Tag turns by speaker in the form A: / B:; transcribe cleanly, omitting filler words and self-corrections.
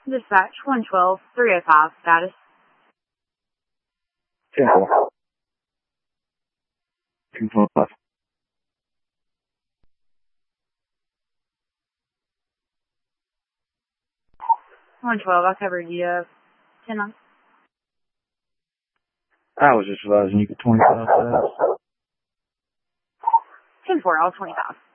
A: Dispatch 112, 305, status.
B: 10-4. 225.
A: 112, I covered you. 10-9.
B: I was just advising you get 25 status.
A: 10-4, all 25.